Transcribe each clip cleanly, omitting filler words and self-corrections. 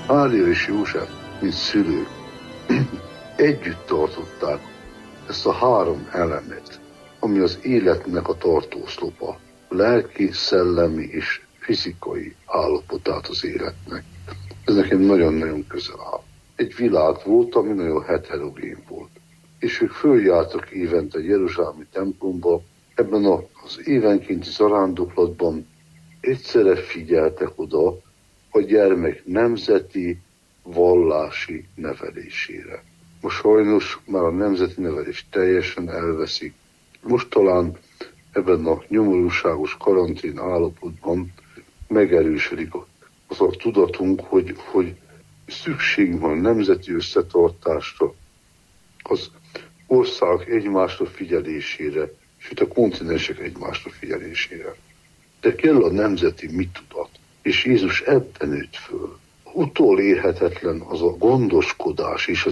Mária és József, mint szülők, együtt tartották ezt a három elemet, ami az életnek a tartószlopa, lelki, szellemi és fizikai állapotát az életnek. Ez nekem nagyon-nagyon közel áll. Egy világ volt, ami nagyon heterogén volt. És ők följártak évente Jeruzsálemi templomba, ebben az évenkénti zarándoklatban egyszerre figyeltek oda a gyermek nemzeti, vallási nevelésére. Most sajnos már a nemzeti nevelés teljesen elveszik. Most talán ebben a nyomorúságos karantén állapotban megerősödik az a tudatunk, hogy szükség van nemzeti összetartásra, az ország egymásra figyelésére, sőt a kontinensek egymásra figyelésére. De kell a nemzeti mitudat, és Jézus ebben nőtt föl. Utolérhetetlen az a gondoskodás és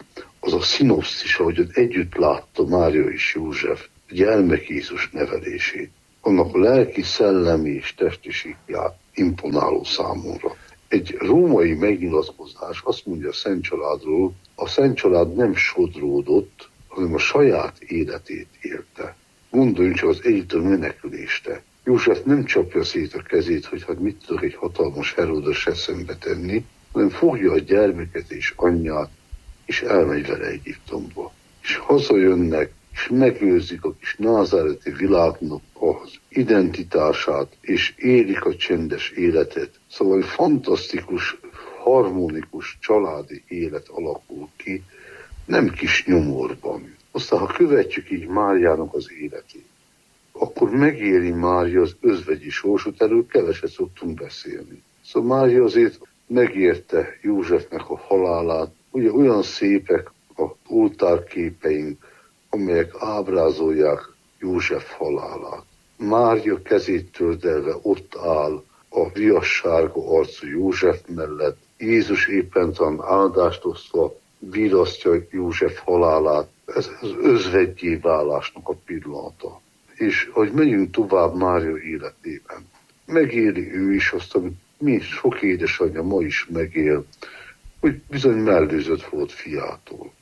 az a szinopszis, ahogyan együtt látta Mária és József a gyermek Jézus nevelését. Annak a lelki, szellemi és testi síkját imponáló számomra. Egy római megnyilatkozás azt mondja a Szent Családról, a Szent Család nem sodródott, hanem a saját életét élte. Gondoljunk csak az egyitől menekülésre. József nem csapja szét a kezét, hogy hát mit tudok egy hatalmas Heródes eszembe tenni, hanem fogja a gyermeket és anyját, és elmegy vele Egyiptomba. És hazajönnek, és megőrzik a kis názáreti világnak az identitását, és élik a csendes életet. Szóval egy fantasztikus, harmonikus családi élet alakul ki, nem kis nyomorban. Aztán, ha követjük így Máriának az életét, akkor megéri Mária az özvegyi sorsot, erről keveset szoktunk beszélni. Szóval Mária azért megérte Józsefnek a halálát, ugye olyan szépek az oltárképeink, amelyek ábrázolják József halálát. Mária kezét töldelve ott áll a viassárga arcú József mellett, Jézus éppen talán áldást osztva virasztja József halálát. Ez az özvegyé válásnak a pillanata. És ahogy megyünk tovább Mária életében, megéli ő is azt, amit mi sok édesanyja ma is megél, hogy bizony mellőzött volt fiától.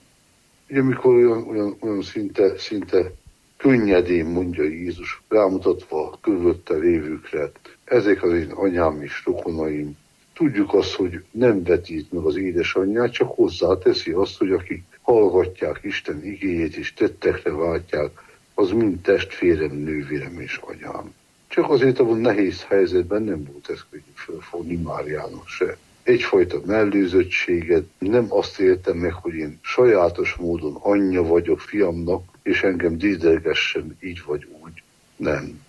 Ugye amikor olyan szinte könnyedén mondja Jézus, rámutatva a körülötte lévőkre, ezek az én anyám és rokonaim, tudjuk azt, hogy nem vetít meg az édesanyját, csak hozzáteszi azt, hogy akik hallgatják Isten igéjét és tettekre váltják, az mind testvérem, nővérem és anyám. Csak azért abban nehéz helyzetben nem volt ezt könnyű felfogni Máriának se. Egyfajta mellőzöttséget, nem azt éltem meg, hogy én sajátos módon anyja vagyok fiamnak, és engem dízelgessen így vagy úgy. Nem.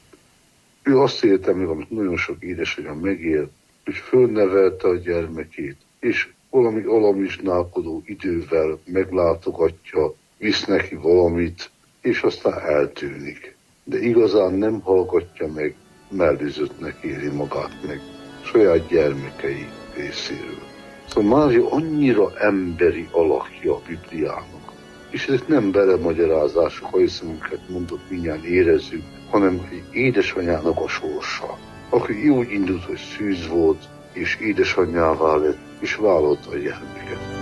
Ő azt éltem meg, amit nagyon sok édesanyja megél, hogy fölnevelte a gyermekét, és valami alamizsnálkodó idővel meglátogatja, visz neki valamit, és aztán eltűnik. De igazán nem hallgatja meg, mellőzöttnek éri magát meg saját gyermekei részéről. Szóval Mária annyira emberi alakja a Bibliának, és ezek nem belemagyarázások, ha eszemünket mondott, mindjárt érezzük, hanem egy édesanyának a sorsa, aki úgy indult, hogy szűz volt, és édesanyjává lett, és vállalta a gyermeket.